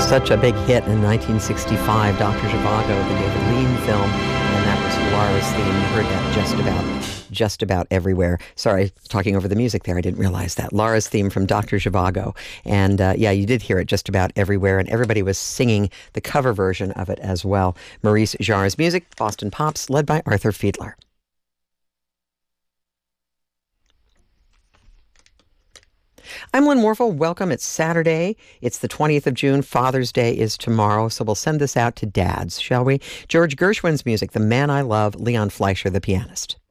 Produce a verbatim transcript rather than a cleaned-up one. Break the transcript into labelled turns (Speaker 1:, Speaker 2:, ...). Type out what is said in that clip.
Speaker 1: Such a big hit in nineteen sixty-five, Doctor Zhivago, the David Lean film, and that was Laura's theme. You heard that just about, just about everywhere. Sorry, talking over the music there, I didn't realize that. Laura's theme from Doctor Zhivago. And uh, yeah, you did hear it just about everywhere, and everybody was singing the cover version of it as well. Maurice Jarre's music, Boston Pops, led by Arthur Fiedler. I'm Lynn Warfel. Welcome. It's Saturday. It's the twentieth of June. Father's Day is tomorrow, so we'll send this out to dads, shall we? George Gershwin's music, The Man I Love, Leon Fleischer, the pianist.